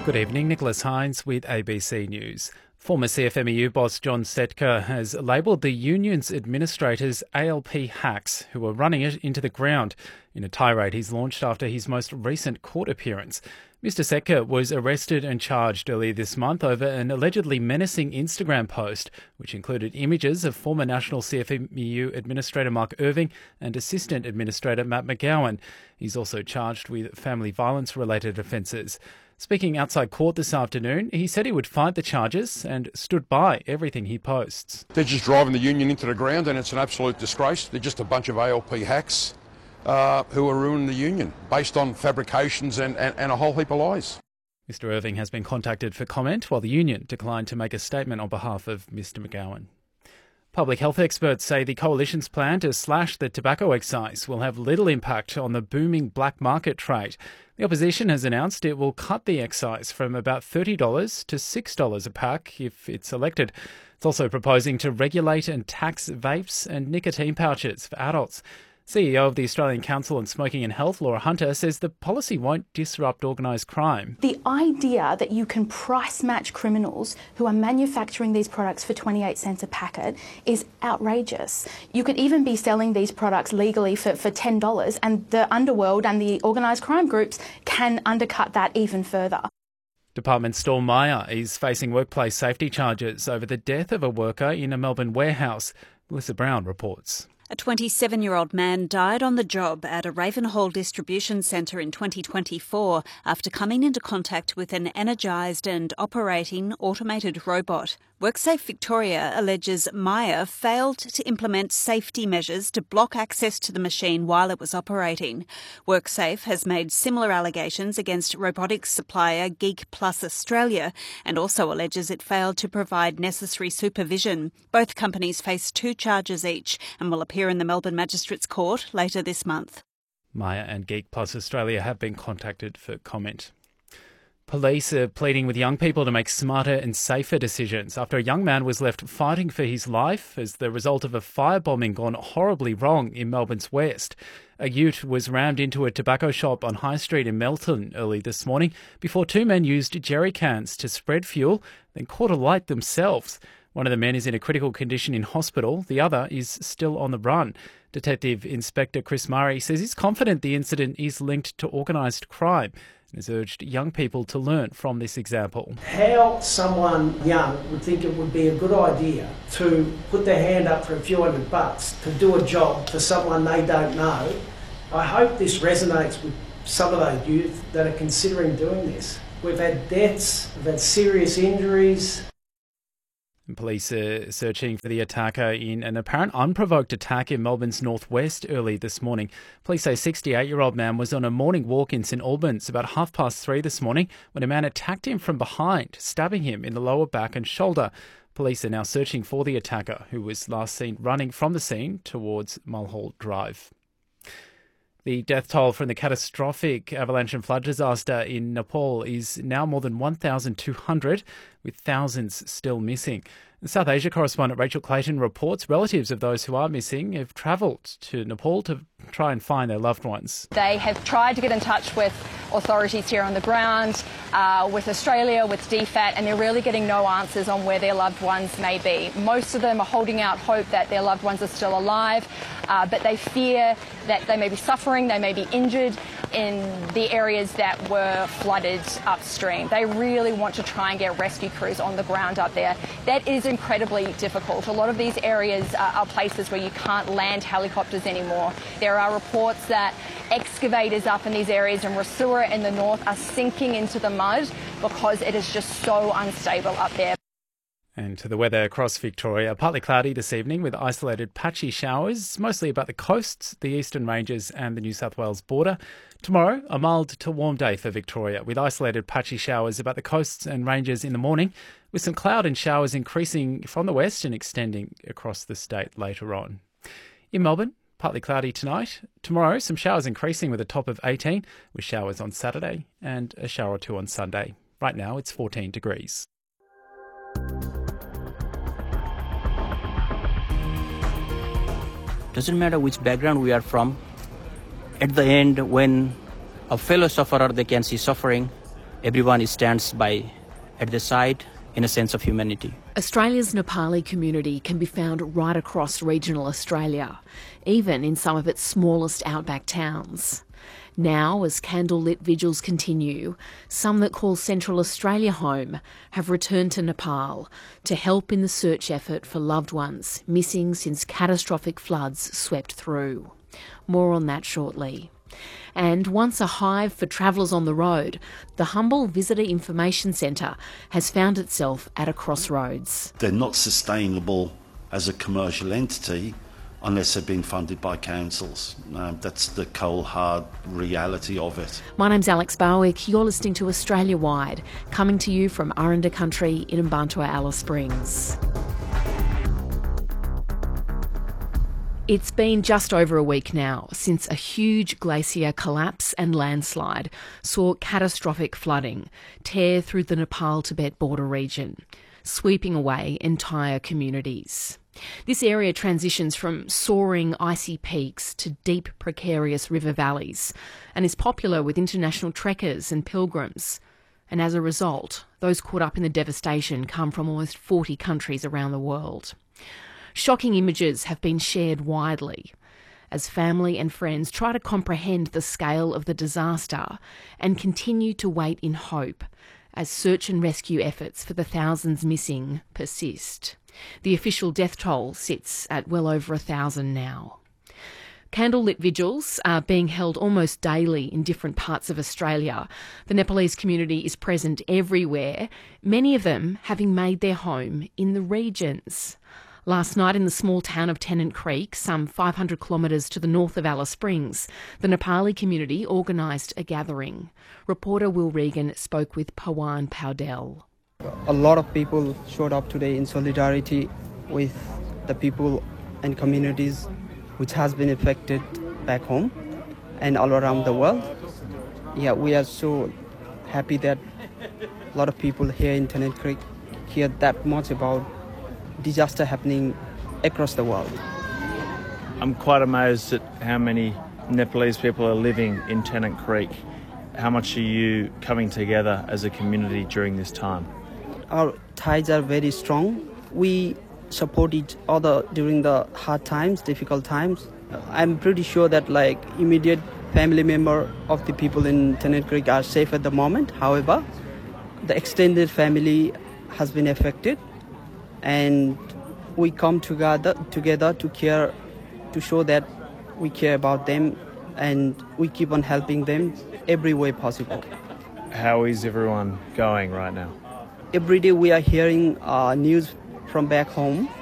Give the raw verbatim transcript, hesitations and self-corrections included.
Good evening, Nicholas Hines with A B C News. Former C F M E U boss John Setka has labelled the union's administrators A L P hacks who are running it into the ground in a tirade he's launched after his most recent court appearance. Mister Setka was arrested and charged earlier this month over an allegedly menacing Instagram post, which included images of former National C F M E U Administrator Mark Irving and Assistant Administrator Matt McGowan. He's also charged with family violence-related offences. Speaking outside court this afternoon, he said he would fight the charges and stood by everything he posts. They're just driving the union into the ground, and it's an absolute disgrace. They're just a bunch of A L P hacks uh, who are ruining the union based on fabrications and, and, and a whole heap of lies. Mister Irving has been contacted for comment, while the union declined to make a statement on behalf of Mister McGowan. Public health experts say the Coalition's plan to slash the tobacco excise will have little impact on the booming black market trade. The opposition has announced it will cut the excise from about thirty dollars to six dollars a pack if it's elected. It's also proposing to regulate and tax vapes and nicotine pouches for adults. C E O of the Australian Council on Smoking and Health, Laura Hunter, says the policy won't disrupt organised crime. The idea that you can price match criminals who are manufacturing these products for twenty-eight cents a packet is outrageous. You could even be selling these products legally for, for ten dollars, and the underworld and the organised crime groups can undercut that even further. Department store Myer is facing workplace safety charges over the death of a worker in a Melbourne warehouse. Melissa Brown reports. A twenty-seven-year-old man died on the job at a Ravenhall distribution centre in twenty twenty-four after coming into contact with an energised and operating automated robot. WorkSafe Victoria alleges Myer failed to implement safety measures to block access to the machine while it was operating. WorkSafe has made similar allegations against robotics supplier Geek Plus Australia and also alleges it failed to provide necessary supervision. Both companies face two charges each and will appear in the Melbourne Magistrates Court later this month. Myer and Geek Plus Australia have been contacted for comment. Police are pleading with young people to make smarter and safer decisions after a young man was left fighting for his life as the result of a firebombing gone horribly wrong in Melbourne's west. A ute was rammed into a tobacco shop on High Street in Melton early this morning before two men used jerry cans to spread fuel, then caught alight themselves. One of the men is in a critical condition in hospital. The other is still on the run. Detective Inspector Chris Murray says he's confident the incident is linked to organised crime and has urged young people to learn from this example. How someone young would think it would be a good idea to put their hand up for a few hundred bucks to do a job for someone they don't know. I hope this resonates with some of those youth that are considering doing this. We've had deaths, we've had serious injuries. Police are searching for the attacker in an apparent unprovoked attack in Melbourne's northwest early this morning. Police say a sixty-eight-year-old man was on a morning walk in St Albans about half past three this morning when a man attacked him from behind, stabbing him in the lower back and shoulder. Police are now searching for the attacker, who was last seen running from the scene towards Mulhall Drive. The death toll from the catastrophic avalanche and flood disaster in Nepal is now more than one thousand two hundred, with thousands still missing. The South Asia correspondent Rachel Clayton reports relatives of those who are missing have travelled to Nepal to try and find their loved ones. They have tried to get in touch with authorities here on the ground, uh, with Australia, with D FAT, and they're really getting no answers on where their loved ones may be. Most of them are holding out hope that their loved ones are still alive, uh, but they fear that they may be suffering, they may be injured in the areas that were flooded upstream. They really want to try and get rescue crews on the ground up there. That is incredibly difficult. A lot of these areas are, are places where you can't land helicopters anymore. There are reports that excavators up in these areas in Rasura in the north are sinking into the mud because it is just so unstable up there. And to the weather across Victoria, partly cloudy this evening with isolated patchy showers, mostly about the coasts, the eastern ranges and the New South Wales border. Tomorrow, a mild to warm day for Victoria with isolated patchy showers about the coasts and ranges in the morning, with some cloud and showers increasing from the west and extending across the state later on. In Melbourne, partly cloudy tonight. Tomorrow, some showers increasing with a top of eighteen, with showers on Saturday and a shower or two on Sunday. Right now, it's fourteen degrees. Doesn't matter which background we are from. At the end, when a fellow sufferer, they can see suffering, everyone stands by at the side in a sense of humanity. Australia's Nepali community can be found right across regional Australia, even in some of its smallest outback towns. Now, as candlelit vigils continue, some that call Central Australia home have returned to Nepal to help in the search effort for loved ones missing since catastrophic floods swept through. More on that shortly. And once a hive for travellers on the road, the humble Visitor Information Centre has found itself at a crossroads. They're not sustainable as a commercial entity unless they've been funded by councils. Um, that's the cold, hard reality of it. My name's Alex Barwick. You're listening to Australia Wide, coming to you from Aranda Country in Mbantua, Alice Springs. It's been just over a week now since a huge glacier collapse and landslide saw catastrophic flooding tear through the Nepal-Tibet border region, sweeping away entire communities. This area transitions from soaring icy peaks to deep precarious river valleys and is popular with international trekkers and pilgrims. And as a result, those caught up in the devastation come from almost forty countries around the world. Shocking images have been shared widely as family and friends try to comprehend the scale of the disaster and continue to wait in hope as search and rescue efforts for the thousands missing persist. The official death toll sits at well over a thousand now. Candlelit vigils are being held almost daily in different parts of Australia. The Nepalese community is present everywhere, many of them having made their home in the regions. Last night in the small town of Tennant Creek, some five hundred kilometres to the north of Alice Springs, the Nepali community organised a gathering. Reporter Will Regan spoke with Pawan Powdell. A lot of people showed up today in solidarity with the people and communities which has been affected back home and all around the world. Yeah, we are so happy that a lot of people here in Tennant Creek hear that much about disaster happening across the world. I'm quite amazed at how many Nepalese people are living in Tennant Creek. How much are you coming together as a community during this time? Our ties are very strong. We support each other during the hard times, difficult times. I'm pretty sure that like immediate family member of the people in Tennant Creek are safe at the moment. However, the extended family has been affected, and we come together together to care, to show that we care about them, and we keep on helping them every way possible. How is everyone going right now? Every day we are hearing uh, news from back home